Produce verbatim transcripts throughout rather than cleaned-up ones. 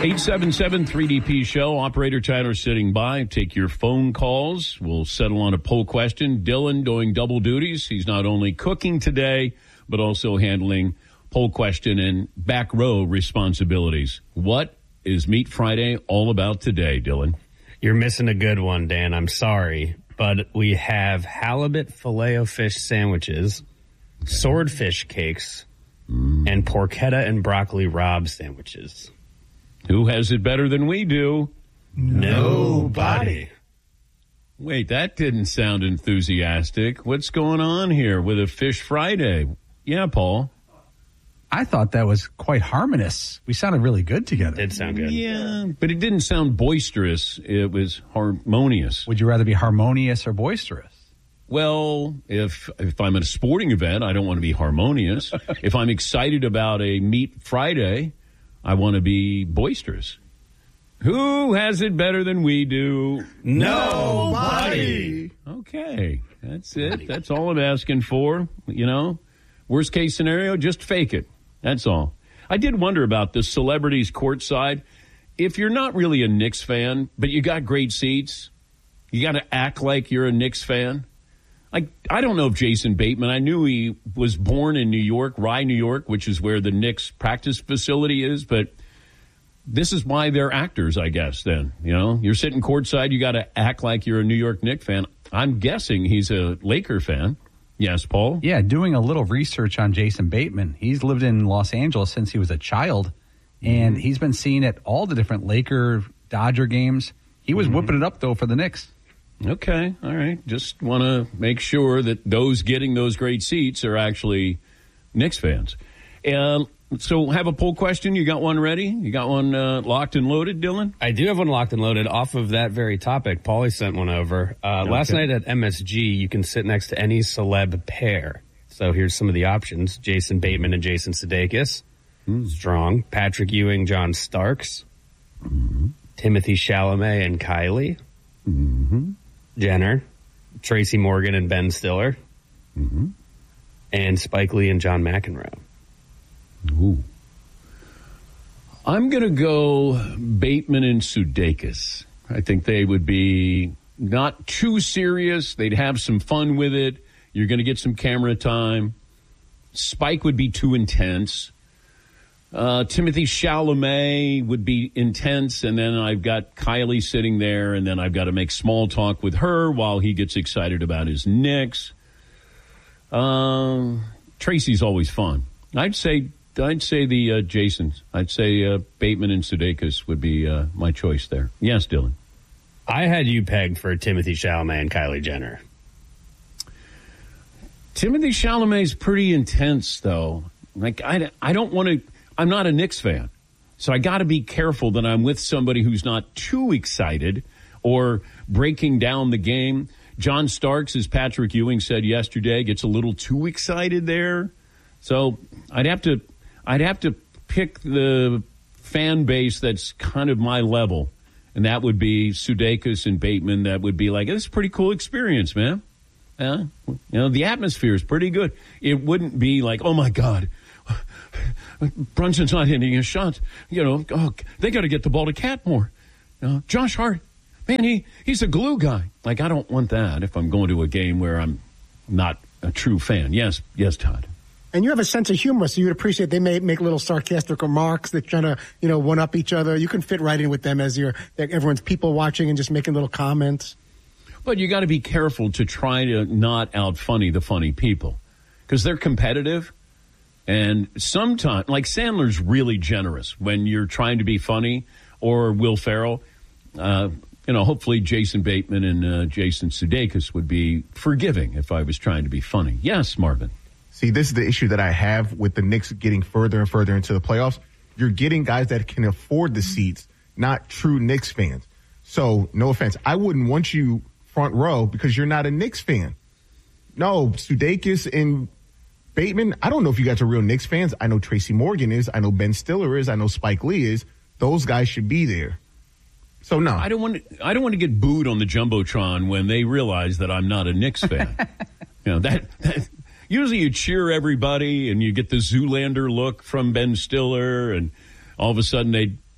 eight seven seven three D P show. Operator Tyler sitting by. Take your phone calls. We'll settle on a poll question. Dylan doing double duties. He's not only cooking today, but also handling poll question and back row responsibilities. What is Meat Friday all about today, Dylan? You're missing a good one, Dan. I'm sorry. But we have halibut filet-o-fish sandwiches, swordfish cakes, mm. and porchetta and broccoli rabe sandwiches. Who has it better than we do? Nobody. Wait, that didn't sound enthusiastic. What's going on here with a Fish Friday? Yeah, Paul. I thought that was quite harmonious. We sounded really good together. It did sound good. Yeah, but it didn't sound boisterous. It was harmonious. Would you rather be harmonious or boisterous? Well, if if I'm at a sporting event, I don't want to be harmonious. If I'm excited about a Meat Friday, I want to be boisterous. Who has it better than we do? Nobody. Okay, that's it. That's all I'm asking for. You know, worst case scenario, just fake it. That's all. I did wonder about the celebrities courtside. If you're not really a Knicks fan, but you got great seats, you got to act like you're a Knicks fan. Like, I don't know if Jason Bateman, I knew he was born in New York, Rye, New York, which is where the Knicks practice facility is, but this is why they're actors, I guess, then. You know, you're sitting courtside, you got to act like you're a New York Knicks fan. I'm guessing he's a Laker fan. Yes, Paul? Yeah, doing a little research on Jason Bateman. He's lived in Los Angeles since he was a child, and mm-hmm. he's been seen at all the different Laker, Dodger games. He was mm-hmm. whipping it up, though, for the Knicks. Okay, all right. Just want to make sure that those getting those great seats are actually Knicks fans. And so have a poll question. You got one ready? You got one uh, locked and loaded, Dylan? I do have one locked and loaded off of that very topic. Paulie sent one over. Uh, okay. Last night at M S G, you can sit next to any celeb pair. So here's some of the options. Jason Bateman and Jason Sudeikis. Mm. Strong. Patrick Ewing, John Starks. Mm-hmm. Timothy Chalamet and Kylie. Mm-hmm. Jenner. Tracy Morgan and Ben Stiller. Mm-hmm. And Spike Lee and John McEnroe. Ooh. I'm going to go Bateman and Sudeikis. I think they would be not too serious. They'd have some fun with it. You're going to get some camera time. Spike would be too intense. Uh, Timothy Chalamet would be intense, and then I've got Kylie sitting there, and then I've got to make small talk with her while he gets excited about his Knicks. Um, Tracy's always fun. I'd say I'd say the uh, Jasons. I'd say uh, Bateman and Sudeikis would be uh, my choice there. Yes, Dylan. I had you pegged for Timothy Chalamet and Kylie Jenner. Timothy Chalamet's pretty intense, though. Like I, I don't want to. I'm not a Knicks fan, so I got to be careful that I'm with somebody who's not too excited or breaking down the game. John Starks, as Patrick Ewing said yesterday, gets a little too excited there. So I'd have to, I'd have to pick the fan base that's kind of my level, and that would be Sudeikis and Bateman. That would be like, this is a pretty cool experience, man. Yeah, you know, the atmosphere is pretty good. It wouldn't be like, oh my God, Brunson's not hitting a shot. You know, oh, they got to get the ball to Catmore. You know, Josh Hart, man, he, he's a glue guy. Like, I don't want that if I'm going to a game where I'm not a true fan. Yes, yes, Todd. And you have a sense of humor, so you'd appreciate they may make little sarcastic remarks. They're trying to, you know, one up each other. You can fit right in with them as you're everyone's people watching and just making little comments. But you got to be careful to try to not out funny the funny people because they're competitive. And sometimes, like Sandler's really generous when you're trying to be funny, or Will Ferrell. Uh, you know, hopefully Jason Bateman and uh, Jason Sudeikis would be forgiving if I was trying to be funny. Yes, Marvin. See, this is the issue that I have with the Knicks getting further and further into the playoffs. You're getting guys that can afford the seats, not true Knicks fans. So, no offense, I wouldn't want you front row because you're not a Knicks fan. No, Sudeikis and Bateman, I don't know if you guys are real Knicks fans. I know Tracy Morgan is. I know Ben Stiller is. I know Spike Lee is. Those guys should be there. So, no. I don't want to, I don't want to get booed on the Jumbotron when they realize that I'm not a Knicks fan. you know, that, that usually you cheer everybody and you get the Zoolander look from Ben Stiller and all of a sudden they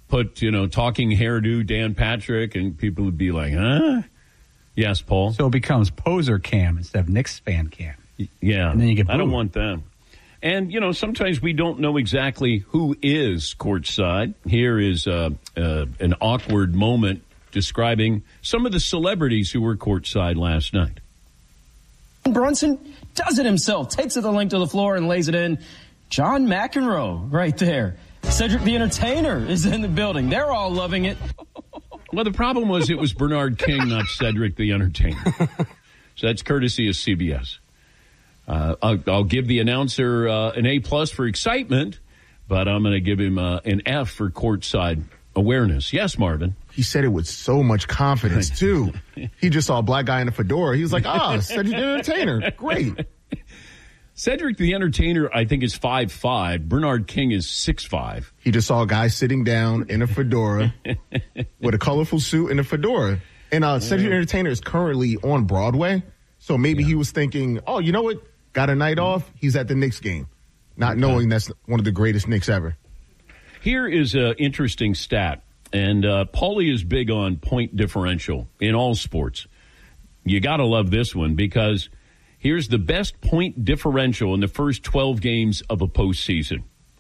put, you know, talking hairdo Dan Patrick, and people would be like, huh? Yes, Paul. So it becomes poser cam instead of Knicks fan cam. Yeah. And then you get I don't booed. want that. And, you know, sometimes we don't know exactly who is courtside. Here is uh, uh, an awkward moment describing some of the celebrities who were courtside last night. Brunson does it himself, takes it the length of the floor and lays it in. John McEnroe right there. Cedric the Entertainer is in the building. They're all loving it. Well, the problem was it was Bernard King, not Cedric the Entertainer. So that's courtesy of C B S. Uh, I'll, I'll give the announcer uh, an A plus for excitement, but I'm going to give him uh, an F for courtside awareness. Yes, Marvin. He said it with so much confidence, too. He just saw a black guy in a fedora. He was like, ah, Cedric the Entertainer. Great. Cedric the Entertainer, I think, is five five. Bernard King is six five. He just saw a guy sitting down in a fedora with a colorful suit and a fedora. And uh, Cedric the Entertainer is currently on Broadway. So maybe yeah. he was thinking, oh, you know what? Got a night off. He's at the Knicks game, not okay. knowing that's one of the greatest Knicks ever. Here is an interesting stat. And uh, Paulie is big on point differential in all sports. You got to love this one because here's the best point differential in the first twelve games of a postseason.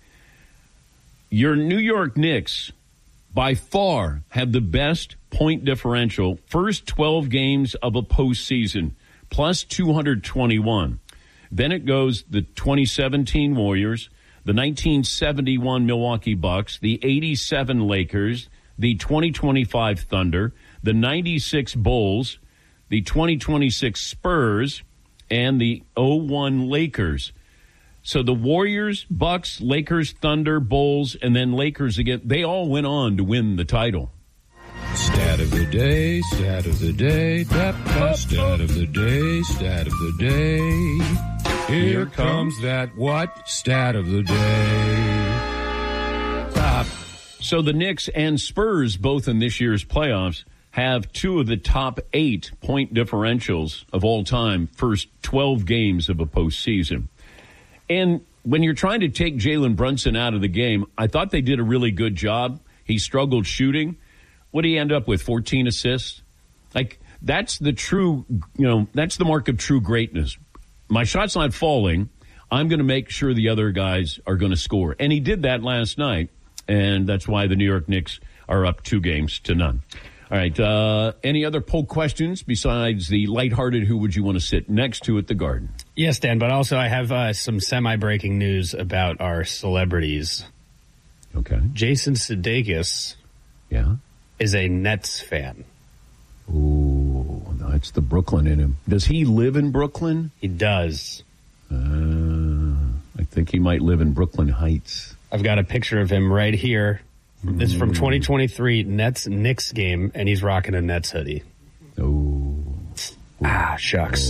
Your New York Knicks, by far, have the best point differential first twelve games of a postseason, plus two hundred twenty-one. Then it goes the twenty seventeen Warriors, the nineteen seventy-one Milwaukee Bucks, the eighty-seven Lakers, the twenty twenty-five Thunder, the ninety-six Bulls, the twenty twenty-six Spurs, and the oh one Lakers. So the Warriors, Bucks, Lakers, Thunder, Bulls, and then Lakers again, they all went on to win the title. Stat of the day, stat of the day, tap, tap, stat of the day, stat of the day. Here comes that what? Stat of the day. Top. So the Knicks and Spurs, both in this year's playoffs, have two of the top eight point differentials of all time, first twelve games of a postseason. And when you're trying to take Jalen Brunson out of the game, I thought they did a really good job. He struggled shooting. What did he end up with, fourteen assists? Like, that's the true, you know, that's the mark of true greatness. My shot's not falling. I'm going to make sure the other guys are going to score. And he did that last night, and that's why the New York Knicks are up two games to none. All right, uh, any other poll questions besides the lighthearted who would you want to sit next to at the Garden? Yes, Dan, but also I have uh, some semi-breaking news about our celebrities. Okay. Jason Sudeikis yeah. is a Nets fan. Ooh, that's the Brooklyn in him. Does he live in Brooklyn? He does. Uh, I think he might live in Brooklyn Heights. I've got a picture of him right here. This is from twenty twenty-three Nets-Knicks game, and he's rocking a Nets hoodie. Oh. Ah, shucks.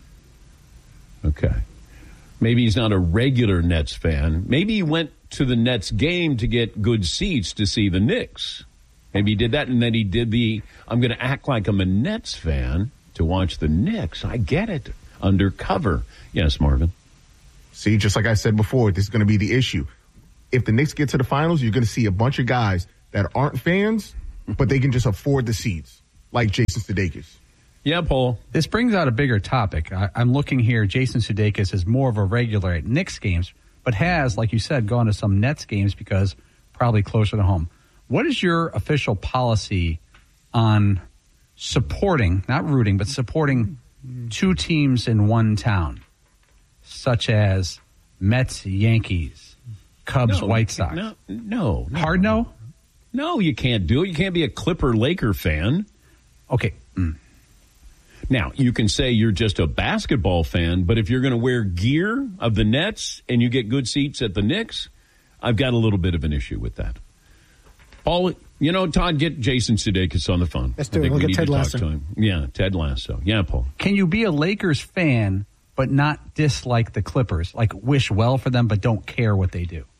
Oh. Okay. Maybe he's not a regular Nets fan. Maybe he went to the Nets game to get good seats to see the Knicks. Maybe he did that, and then he did the, I'm going to act like I'm a Nets fan to watch the Knicks. I get it. Undercover. Yes, Marvin. See, just like I said before, this is going to be the issue. If the Knicks get to the finals, you're going to see a bunch of guys that aren't fans, but they can just afford the seats, like Jason Sudeikis. Yeah, Paul. This brings out a bigger topic. I, I'm looking here. Jason Sudeikis is more of a regular at Knicks games, but has, like you said, gone to some Nets games because probably closer to home. What is your official policy on supporting, not rooting, but supporting two teams in one town, such as Mets, Yankees, Cubs, no, White Sox? No, no, no. Hard no? No, you can't do it. You can't be a Clipper-Laker fan. Okay. Mm. Now, you can say you're just a basketball fan, but if you're going to wear gear of the Nets and you get good seats at the Knicks, I've got a little bit of an issue with that. Paul, you know, Todd, get Jason Sudeikis on the phone. Let's do it. We'll we get Ted Lasso. To him. Yeah, Ted Lasso. Yeah, Paul. Can you be a Lakers fan but not dislike the Clippers? Like, wish well for them but don't care what they do?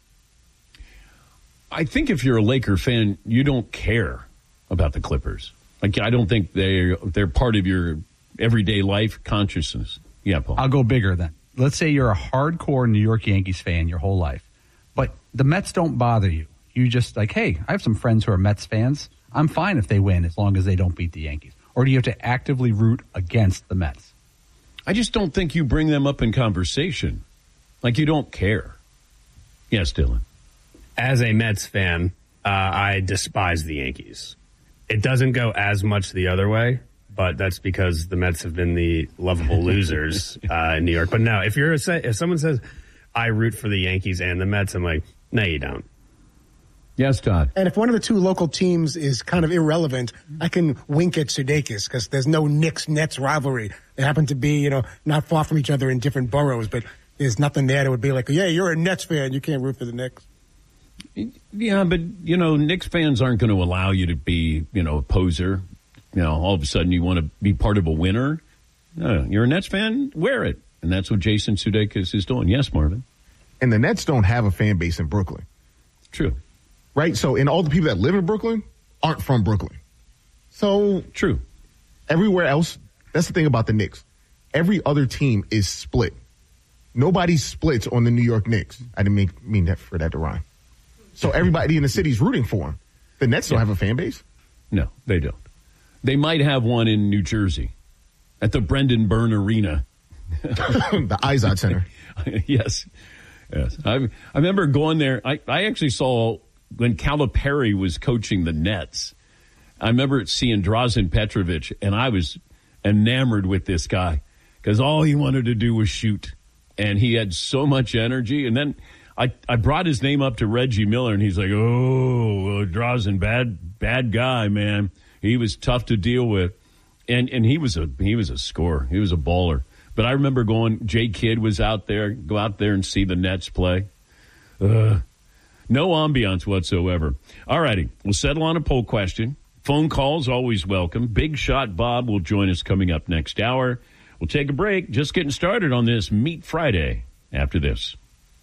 I think if you're a Laker fan, you don't care about the Clippers. Like, I don't think they're, they're part of your everyday life consciousness. Yeah, Paul. I'll go bigger then. Let's say you're a hardcore New York Yankees fan your whole life, but the Mets don't bother you. You just like, hey, I have some friends who are Mets fans. I'm fine if they win as long as they don't beat the Yankees. Or do you have to actively root against the Mets? I just don't think you bring them up in conversation. Like you don't care. Yes, Dylan. As a Mets fan, uh, I despise the Yankees. It doesn't go as much the other way, but that's because the Mets have been the lovable losers uh, in New York. But no, if you're a, if someone says I root for the Yankees and the Mets, I'm like, no, you don't. Yes, Todd. And if one of the two local teams is kind of irrelevant, I can wink at Sudeikis because there's no Knicks-Nets rivalry. They happen to be, you know, not far from each other in different boroughs, but there's nothing there that would be like, yeah, you're a Nets fan, you can't root for the Knicks. Yeah, but, you know, Knicks fans aren't going to allow you to be, you know, a poser. You know, all of a sudden you want to be part of a winner. No, you're a Nets fan, wear it. And that's what Jason Sudeikis is doing. Yes, Marvin. And the Nets don't have a fan base in Brooklyn. True. Right? So, and all the people that live in Brooklyn aren't from Brooklyn. So, true. Everywhere else, that's the thing about the Knicks. Every other team is split. Nobody splits on the New York Knicks. I didn't mean, mean that for that to rhyme. So everybody in the city's rooting for them. The Nets don't yeah. have a fan base? No, they don't. They might have one in New Jersey at the Brendan Byrne Arena. The Izod Center. Yes. Yes. I, I remember going there. I, I actually saw when Calipari was coaching the Nets. I remember seeing Drazen Petrovic, and I was enamored with this guy because all he wanted to do was shoot. And he had so much energy. And then I, I brought his name up to Reggie Miller, and he's like, oh, Drazen, bad, bad guy, man. He was tough to deal with. And and he was a he was a scorer. He was a baller. But I remember going, Jay Kidd was out there, go out there and see the Nets play. Uh, no ambiance whatsoever. All righty, we'll settle on a poll question. Phone calls, always welcome. Big Shot Bob will join us coming up next hour. We'll take a break, just getting started on this Meat Friday after this.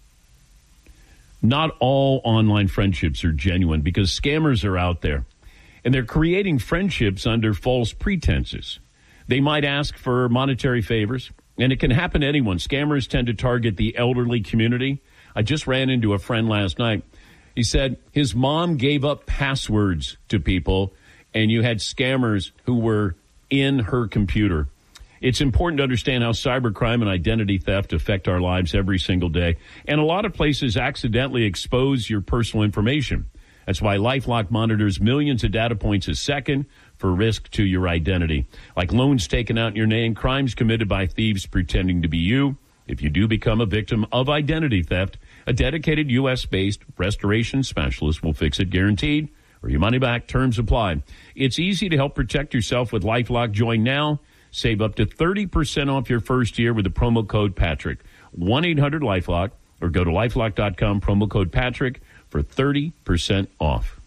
Not all online friendships are genuine because scammers are out there, and they're creating friendships under false pretenses. They might ask for monetary favors, and it can happen to anyone. Scammers tend to target the elderly community. I just ran into a friend last night. He said his mom gave up passwords to people, and you had scammers who were in her computer. It's important to understand how cybercrime and identity theft affect our lives every single day. And a lot of places accidentally expose your personal information. That's why LifeLock monitors millions of data points a second for risk to your identity. Like loans taken out in your name, crimes committed by thieves pretending to be you. If you do become a victim of identity theft, a dedicated U S-based restoration specialist will fix it guaranteed, or your money back. Terms apply. It's easy to help protect yourself with LifeLock. Join now. Save up to thirty percent off your first year with the promo code Patrick. one eight hundred LifeLock or go to LifeLock dot com, promo code Patrick for thirty percent off.